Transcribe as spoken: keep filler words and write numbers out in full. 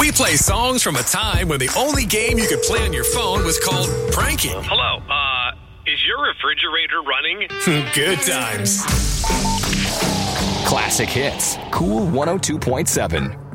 We play songs from a time when the only game you could play on your phone was called pranking. Hello, uh, is your refrigerator running? Good times. Classic hits. Cool one oh two point seven.